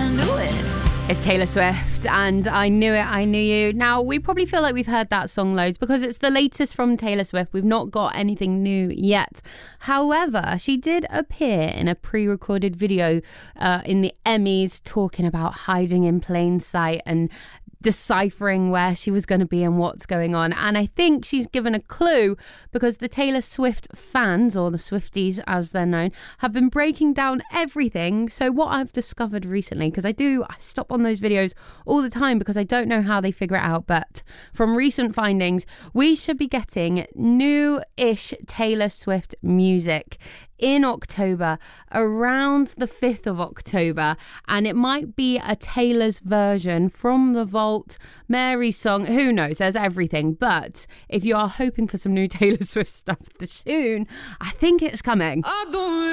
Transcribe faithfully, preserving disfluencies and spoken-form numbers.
knew it. It's Taylor Swift and I Knew It, I Knew You. Now, we probably feel like we've heard that song loads because it's the latest from Taylor Swift. We've not got anything new yet. However, she did appear in a pre-recorded video uh, in the Emmys talking about hiding in plain sight and deciphering where she was going to be and what's going on. And I think she's given a clue because the Taylor Swift fans, or the Swifties as they're known, have been breaking down everything. So what I've discovered recently, because I do I stop on those videos all the time because I don't know how they figure it out, but from recent findings, we should be getting new-ish Taylor Swift music in October, around the fifth of October, and it might be a Taylor's version from the Vault, Mary's song, who knows, there's everything. But if you are hoping for some new Taylor Swift stuff soon, I think it's coming.